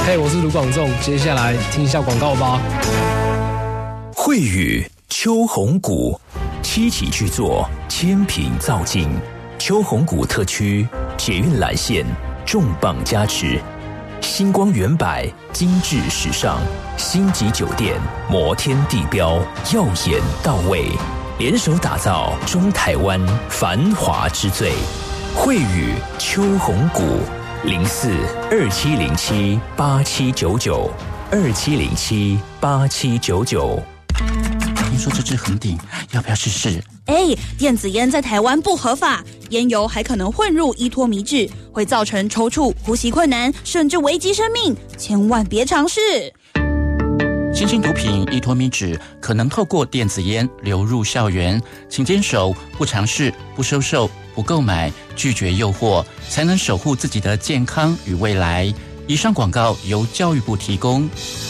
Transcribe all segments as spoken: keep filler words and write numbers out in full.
嘿，我是卢广仲，接下来听一下广告吧。 惠宇秋红谷七期巨作，千品造景，秋红谷特区捷运蓝线重磅加持，星光远百精致时尚，星级酒店摩天地标耀眼到位，联手打造中台湾繁华之最。惠宇秋红谷零四二七零七八七九九二七零七八七九九。 听说这支很顶，要不要试试？ 哎，电子烟在台湾不合法，烟油还可能混入依托醚质，会造成抽搐、呼吸困难，甚至危及生命，千万别尝试。 新兴毒品依托醚质可能透过电子烟流入校园，请坚守不尝试、不收受、不购买，拒绝诱惑，才能守护自己的健康与未来。以上广告由教育部提供。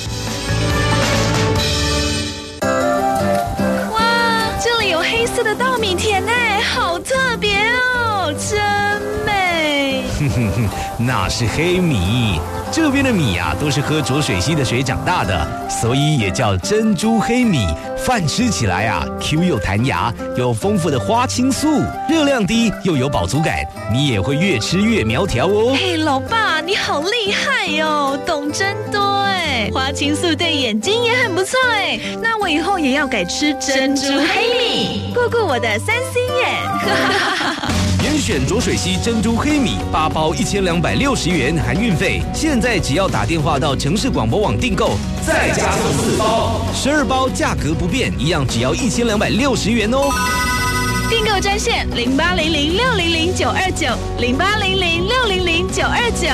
哇，这里有黑色的稻米田耶，好特别哦，真美。 哼哼哼，那是黑米。这边的米啊，都是喝浊水溪的水长大的，所以也叫珍珠黑米。饭吃起来啊 ，Q 又弹牙，有丰富的花青素，热量低又有饱足感，你也会越吃越苗条哦。 嘿，老爸，你好厉害哟，懂真多哎！花青素对眼睛也很不错哎，那我以后也要改吃珍珠黑米，顾顾我的三 C 眼。 严选浊水溪珍珠黑米八包一千两百六十元含运费，现在只要打电话到城市广播网订购，再加送四包，十二包价格不变，一样只要一千两百六十元哦。 订购专线零八零零六零零九二九零八零零六零零九二九，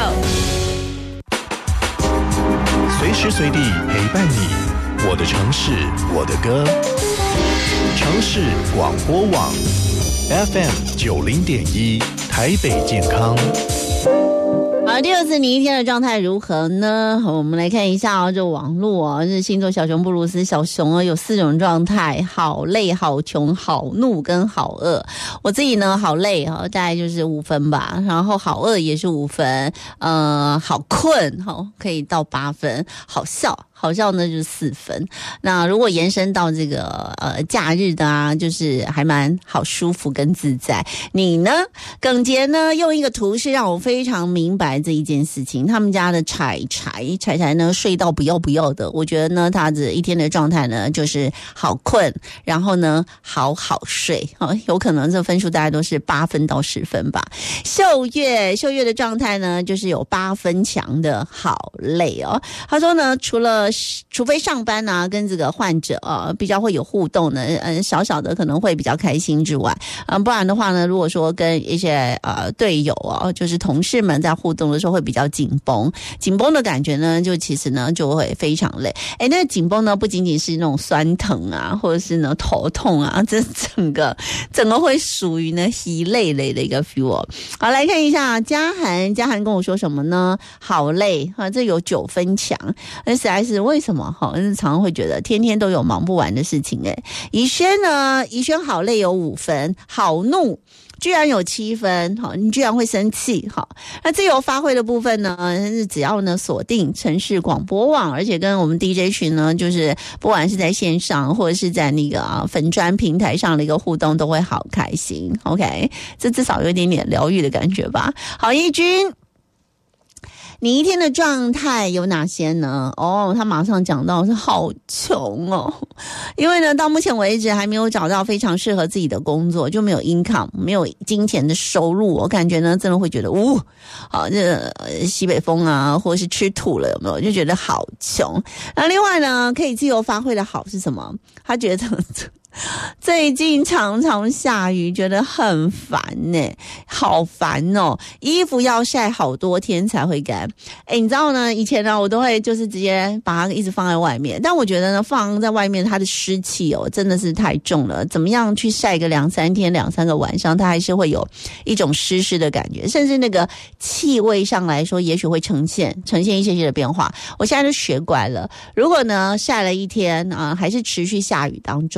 随时随地陪伴你，我的城市，我的歌，城市广播网。F M 九零点一台北健康。 好，第二次你一天的状态如何呢？我们来看一下哦，这网络哦，是星座小熊布鲁斯小熊哦，有四种状态：好累、好穷、好怒跟好饿。我自己呢，好累哈、哦，大概就是五分吧，然后好饿也是五分，呃，好困哈、哦，可以到八分，好笑。好笑呢就是四分，那如果延伸到这个呃假日的啊，就是还蛮好舒服跟自在。你呢？耿杰呢用一个图示让我非常明白这一件事情。他们家的柴柴柴柴呢睡到不要不要的，我觉得呢他的一天的状态呢就是好困，然后呢好好睡、哦、有可能这分数大概都是八分到十分吧。秀月秀月的状态呢就是有八分强的好累哦。他说呢除了除非上班啊，跟这个患者啊比较会有互动呢，嗯，小小的可能会比较开心之外，嗯，不然的话呢，如果说跟一些呃队友啊，就是同事们在互动的时候会比较紧绷，紧绷的感觉呢，就其实呢就会非常累。哎，那紧绷呢不仅仅是那种酸疼啊，或者是呢头痛啊，这整个整个会属于呢疲累累的一个 feel 哦。好，来看一下嘉涵，嘉涵跟我说什么呢？好累啊，这有九分强，那实在是。为什么哈？常常会觉得天天都有忙不完的事情哎。怡轩呢？怡轩好累有五分，好怒居然有七分，好，你居然会生气，好。那自由发挥的部分呢，只要呢锁定城市广播网，而且跟我们 D J 群呢，就是不管是在线上或者是在那个啊粉专平台上的一个互动，都会好开心。OK， 这至少有一点点疗愈的感觉吧。好，义军。你一天的状态有哪些呢？哦，他马上讲到是好穷哦，因为呢，到目前为止还没有找到非常适合自己的工作，就没有 income， 没有金钱的收入，我感觉呢，真的会觉得，呜、哦，好，这西北风啊，或者是吃土了，有没有？就觉得好穷。那另外呢，可以自由发挥的好是什么？他觉得最近常常下雨，觉得很烦呢，好烦哦！衣服要晒好多天才会干。哎，你知道呢？以前呢，我都会就是直接把它一直放在外面，但我觉得呢，放在外面它的湿气哦，真的是太重了。怎么样去晒个两三天、两三个晚上，它还是会有一种湿湿的感觉，甚至那个气味上来说，也许会呈现呈现一些些的变化。我现在都学乖了，如果呢晒了一天啊、呃，还是持续下雨当中，我就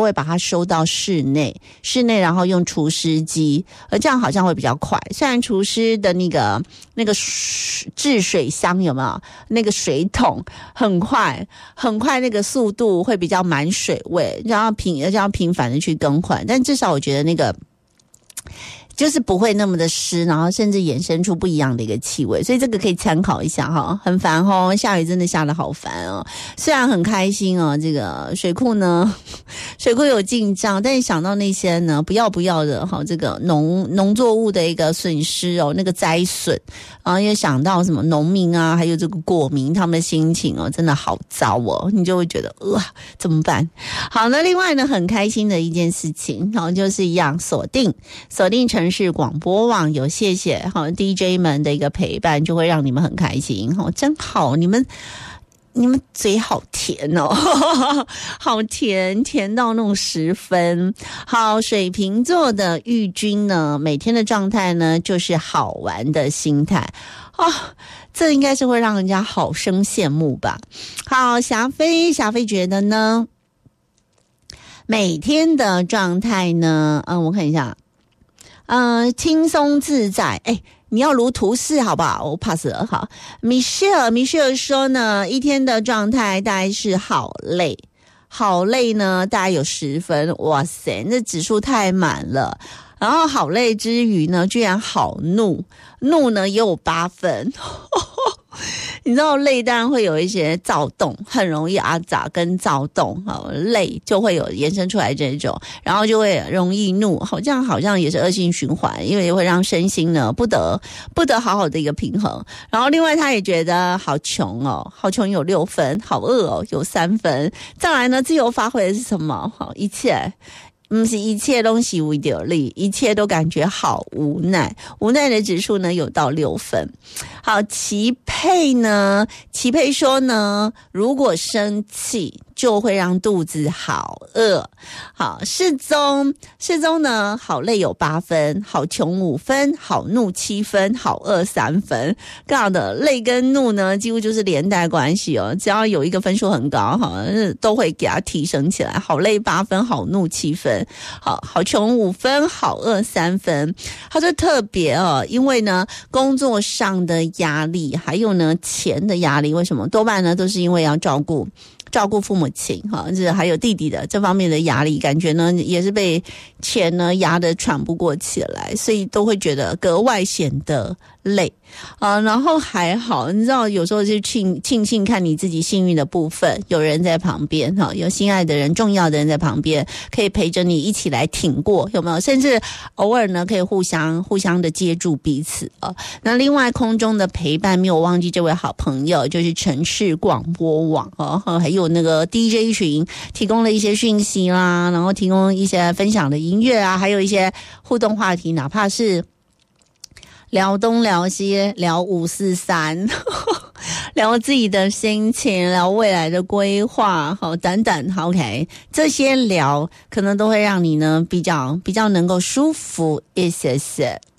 会把它收到室内，室内然后用除湿机，而这样好像会比较快。虽然除湿的那个那个制水箱有没有那个水桶很快很快，那个速度会比较满水位，然后频这样频繁的去更换，但至少我觉得那个就是不会那么的湿，然后甚至衍生出不一样的一个气味，所以这个可以参考一下哈。很烦哦，下雨真的下得好烦哦。虽然很开心哦，这个水库呢，水库有进账，但是想到那些呢不要不要的哈，这个农农作物的一个损失哦，那个灾损，然后又想到什么农民啊，还有这个果民他们的心情哦，真的好糟哦，你就会觉得呃怎么办？好，那另外呢，很开心的一件事情，然后就是一样锁定锁定成。是广播网有谢谢好 D J 们的一个陪伴，就会让你们很开心哦，真好，你们你们嘴好甜哦，好甜，甜到那种十分。好，水瓶座的玉君呢，每天的状态呢就是好玩的心态啊、哦，这应该是会让人家好生羡慕吧。好，霞飞，霞飞觉得呢，每天的状态呢，嗯，我看一下。嗯，轻松自在。哎，你要如图示好不好？我 pass 了。好 ，Michelle Michelle 说呢，一天的状态大概是好累，好累呢，大概有十分。哇塞，那指数太满了。然后好累之余呢，居然好怒，怒呢也有八分。你知道累当然会有一些躁动，很容易阿杂跟躁动，好累就会有延伸出来这种，然后就会容易怒，好这样好像也是恶性循环，因为会让身心呢不得不得好好的一个平衡。然后另外他也觉得好穷哦，好穷有六分，好饿哦有三分。再来呢，自由发挥的是什么？好一切。不是一切东西无有力，一切都感觉好无奈，无奈的指数呢有到六分。好，齐佩呢，齐佩说呢，如果生气就会让肚子好饿。好，世宗，世宗呢，好累有八分，好穷五分，好怒七分，好饿三分。刚好的累跟怒呢，几乎就是连带关系哦，只要有一个分数很高，好都会给它提升起来。好累八分，好怒七分，好好穷五分，好饿三分。他说特别哦，因为呢工作上的压力，还有呢钱的压力，为什么？多半呢都是因为要照顾。照顾父母亲哈，这还有弟弟的这方面的压力，感觉呢也是被钱呢压得喘不过气来，所以都会觉得格外显得累啊。然后还好，你知道有时候就庆庆幸看你自己幸运的部分，有人在旁边哈，有心爱的人、重要的人在旁边，可以陪着你一起来挺过，有没有？甚至偶尔呢可以互相互相的接住彼此啊。那另外空中的陪伴没有忘记这位好朋友，就是城市广播网哦，还有那个 D J 群提供了一些讯息啦，然后提供一些分享的音乐啊，还有一些互动话题，哪怕是聊东聊西，聊五四三，聊自己的心情，聊未来的规划，好等等，好 OK， 这些聊可能都会让你呢比较比较能够舒服一些些。